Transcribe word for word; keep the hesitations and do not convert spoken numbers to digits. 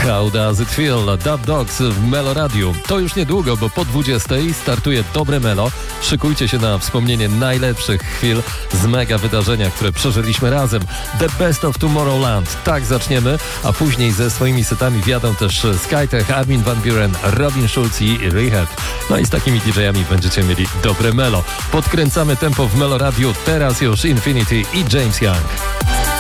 How Does It Feel? Dub Dogs w Melo Radio. To już niedługo, bo po dwudziestej startuje Dobre Melo. Szykujcie się na wspomnienie najlepszych chwil z mega wydarzenia, które przeżyliśmy razem. The Best of Tomorrowland. Tak zaczniemy, a później ze swoimi setami wjadą też Skytech, Armin van Buuren, Robin Schulz i Rehab. No i z takimi D J-ami będziecie mieli Dobre Melo. Podkręcamy tempo w Melo Radio. Teraz już Infinity i James Young.